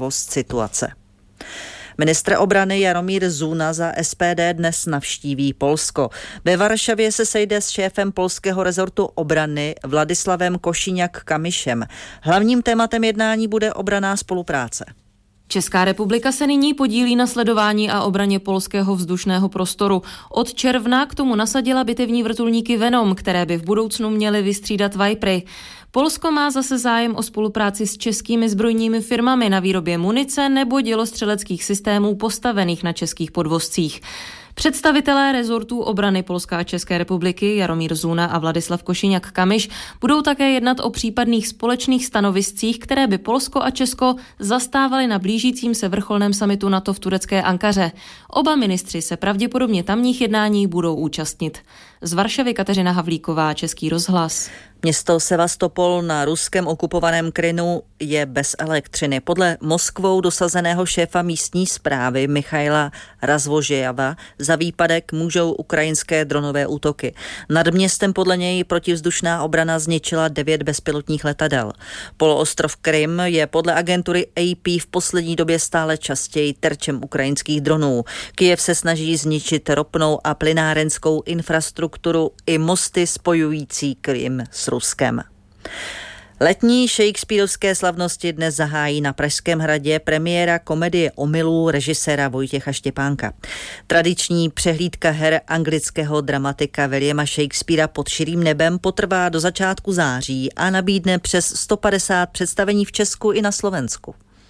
pitomost situace. Ministr obrany Jaromír Zuna za SPD dnes navštíví Polsko. Ve Varšavě se sejde s šéfem polského rezortu obrany Vladislavem Košíňak-Kamyšem. Hlavním tématem jednání bude obranná spolupráce. Česká republika se nyní podílí na sledování a obraně polského vzdušného prostoru. Od června k tomu nasadila bitevní vrtulníky Venom, které by v budoucnu měly vystřídat Vipery. Polsko má zase zájem o spolupráci s českými zbrojními firmami na výrobě munice nebo dělostřeleckých systémů postavených na českých podvozcích. Představitelé rezortů obrany Polska a České republiky Jaromír Zuna a Vladislav Košíňak-Kamyš budou také jednat o případných společných stanoviscích, které by Polsko a Česko zastávaly na blížícím se vrcholném summitu NATO v turecké Ankaře. Oba ministři se pravděpodobně tamních jednání budou účastnit. Z Varšavy Kateřina Havlíková, Český rozhlas. Město Sevastopol na ruském okupovaném Krymu je bez elektřiny. Podle Moskvou dosazeného šéfa místní správy Michaila Razvožejeva za výpadek můžou ukrajinské dronové útoky. Nad městem podle něj protivzdušná obrana zničila 9 bezpilotních letadel. Poloostrov Krym je podle agentury AP v poslední době stále častěji terčem ukrajinských dronů. Kyjev se snaží zničit ropnou a plynárenskou infrastrukturu i mosty spojující Krym s Ruskem. Letní shakespearovské slavnosti dnes zahájí na Pražském hradě premiéra komedie Omylů režiséra Vojtěcha Štěpánka. Tradiční přehlídka her anglického dramatika Williama Shakespeara Pod širým nebem potrvá do začátku září a nabídne přes 150 představení v Česku i na Slovensku.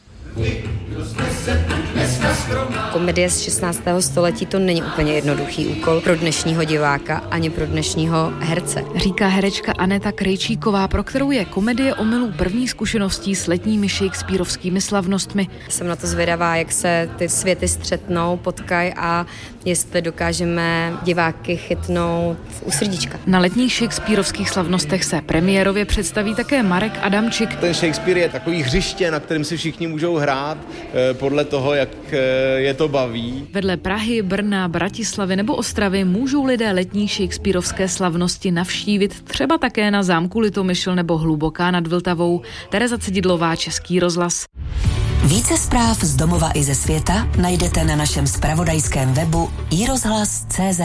Komedie z 16. století to není úplně jednoduchý úkol pro dnešního diváka ani pro dnešního herce. Říká herečka Aneta Krejčíková, pro kterou je komedie Omylů první zkušeností s letními shakespearovskými slavnostmi. Jsem na to zvědavá, jak se ty světy střetnou, potkají a jestli dokážeme diváky chytnout u srdíčka. Na letních shakespearovských slavnostech se premiérově představí také Marek Adamčik. Ten Shakespeare je takový hřiště, na kterém si všichni můžou hrát podle toho, jak je to baví. Vedle Prahy, Brna, Bratislavy nebo Ostravy můžou lidé letní shakespearovské slavnosti navštívit třeba také na zámku Litomyšl nebo Hluboká nad Vltavou. Tereza Cedidlová, Český rozhlas. Více zpráv z domova i ze světa najdete na našem zpravodajském webu iRozhlas.cz.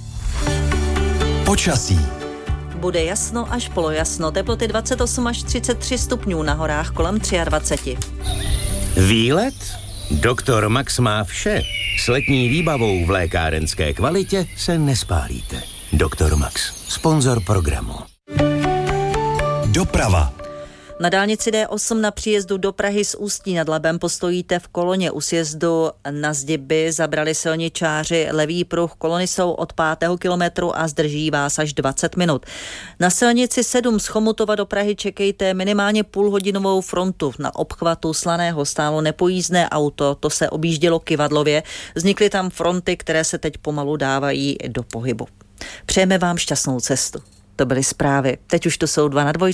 Počasí. Bude jasno až polojasno, teploty 28 až 33 stupňů, na horách kolem 23. Výlet? Doktor Max má vše. S letní výbavou v lékárenské kvalitě se nespálíte. Doktor Max, sponzor programu. Doprava. Na dálnici D8 na příjezdu do Prahy z Ústí nad Labem postojíte v koloně. U sjezdu na Zdiby zabrali silničáři levý pruh. Kolony jsou od 5. kilometru a zdrží vás až 20 minut. Na silnici 7 z Chomutova do Prahy čekejte minimálně půlhodinovou frontu. Na obchvatu Slaného stálo nepojízdné auto, to se objíždělo kyvadlově. Vznikly tam fronty, které se teď pomalu dávají do pohybu. Přejeme vám šťastnou cestu. To byly zprávy. Teď už to jsou 2 na 2.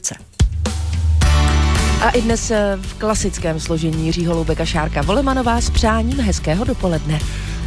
A i dnes v klasickém složení Jiří Holoubek a Šárka Volemanová s přáním hezkého dopoledne.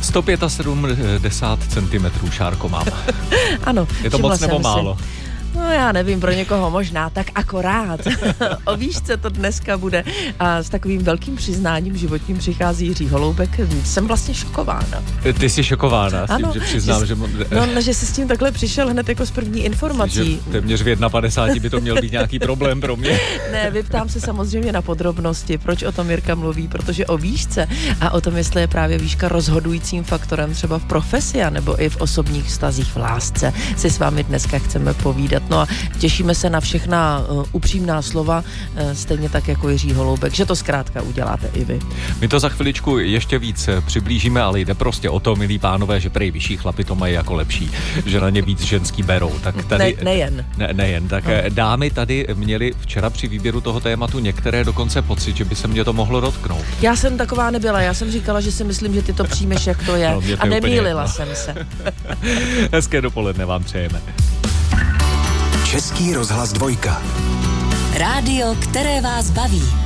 175 cm, Šárko, mám. Ano. Je to moc nebo málo? No já nevím, pro někoho možná, tak akorát. O výšce to dneska bude. A s takovým velkým přiznáním životním přichází Jiří Holoubek. Jsem vlastně šokována. Ty jsi šokována s tím, že přiznám, že... No, že jsi s tím takhle přišel hned jako s první informací. Že téměř v 51 by to měl být nějaký problém pro mě. Ne, vyptám se samozřejmě na podrobnosti, proč o tom Jirka mluví, protože o výšce a o tom, jestli je právě výška rozhodujícím faktorem třeba v profesi nebo i v osobních vztazích v lásce, si s vámi dneska chceme povídat. No a těšíme se na všechna upřímná slova, stejně tak jako Jiří Holoubek, že to zkrátka uděláte i vy. My to za chviličku ještě víc přiblížíme, ale jde prostě o to, milí pánové, že prej vyšší chlapi to mají jako lepší, že na ně víc ženský berou. Tak tady, nejen. Tak dámy tady měly včera při výběru toho tématu některé dokonce pocit, že by se mě to mohlo dotknout. Já jsem taková nebyla, já jsem říkala, že si myslím, že ty to přijmeš, jak to je. No, a nemýlila jsem se. Hezké dopoledne vám přejeme. Český rozhlas 2. Rádio, které vás baví.